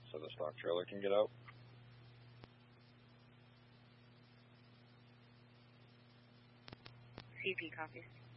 so the stock trailer can get out. CP copies.